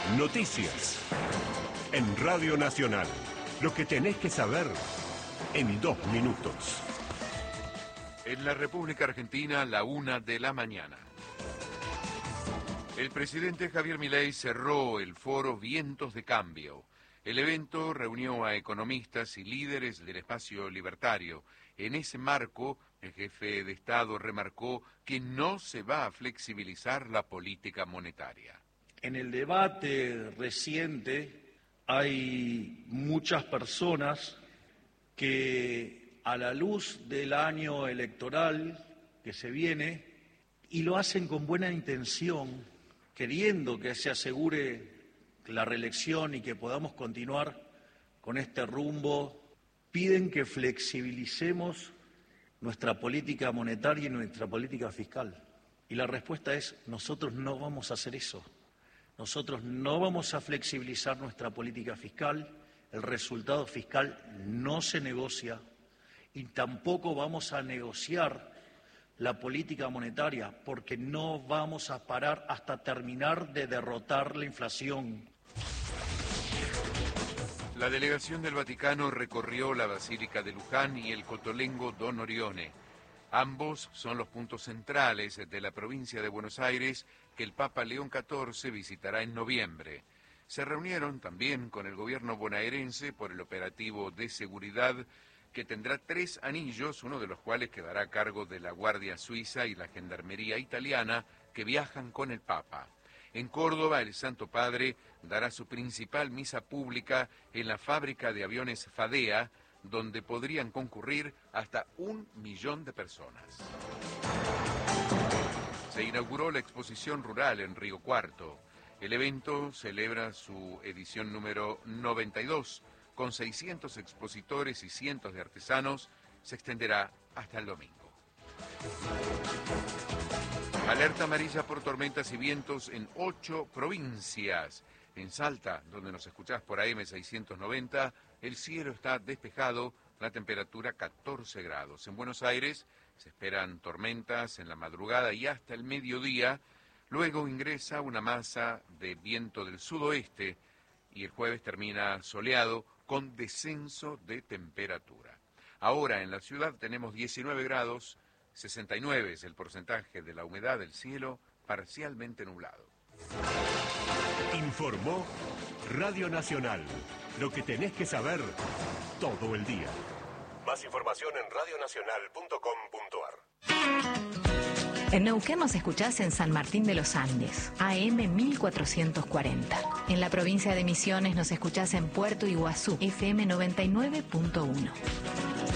Noticias. En Radio Nacional. Lo que tenés que saber en 2 minutos. En la República Argentina, la 1 de la mañana. El presidente Javier Milei cerró el foro Vientos de Cambio. El evento reunió a economistas y líderes del espacio libertario. En ese marco, el jefe de Estado remarcó que no se va a flexibilizar la política monetaria. En el debate reciente hay muchas personas que, a la luz del año electoral que se viene, y lo hacen con buena intención, queriendo que se asegure la reelección y que podamos continuar con este rumbo, piden que flexibilicemos nuestra política monetaria y nuestra política fiscal. Y la respuesta es: nosotros no vamos a hacer eso. Nosotros no vamos a flexibilizar nuestra política fiscal, el resultado fiscal no se negocia y tampoco vamos a negociar la política monetaria, porque no vamos a parar hasta terminar de derrotar la inflación. La delegación del Vaticano recorrió la Basílica de Luján y el Cotolengo Don Orione. Ambos son los puntos centrales de la provincia de Buenos Aires que el Papa León XIV visitará en noviembre. Se reunieron también con el gobierno bonaerense por el operativo de seguridad que tendrá 3 anillos, uno de los cuales quedará a cargo de la Guardia Suiza y la Gendarmería Italiana, que viajan con el Papa. En Córdoba, el Santo Padre dará su principal misa pública en la fábrica de aviones Fadea, donde podrían concurrir hasta 1 millón de personas. Se inauguró la exposición rural en Río Cuarto. El evento celebra su edición número 92, con 600 expositores y cientos de artesanos. Se extenderá hasta el domingo. Alerta amarilla por tormentas y vientos en 8 provincias. En Salta, donde nos escuchás por AM 690, el cielo está despejado, la temperatura 14 grados. En Buenos Aires se esperan tormentas en la madrugada y hasta el mediodía. Luego ingresa una masa de viento del sudoeste y el jueves termina soleado con descenso de temperatura. Ahora en la ciudad tenemos 19 grados, 69 es el porcentaje de la humedad del cielo, parcialmente nublado. Informó Radio Nacional. Lo que tenés que saber todo el día. Más información en radionacional.com.ar. En Neuquén nos escuchás en San Martín de los Andes, AM 1440. En la provincia de Misiones nos escuchás en Puerto Iguazú, FM 99.1.